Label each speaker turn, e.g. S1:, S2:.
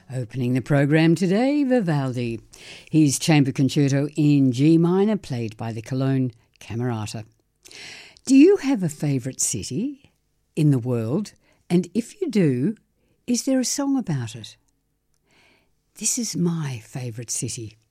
S1: Opening the program today, Vivaldi. His Chamber Concerto in G minor, played by the Cologne Camerata. Do you have a favourite city in the world? And if you do, is there a song about it? This is my favourite city.